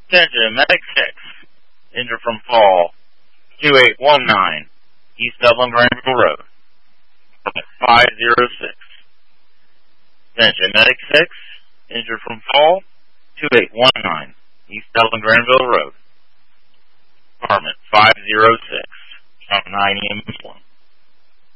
Attention, Medic 6, injured from fall, 2819, East Dublin Granville Road, 506. Attention, Medic 6, injured from fall, 2819, East Dublin Granville Road, Department 506, from 9 a.m. this morning.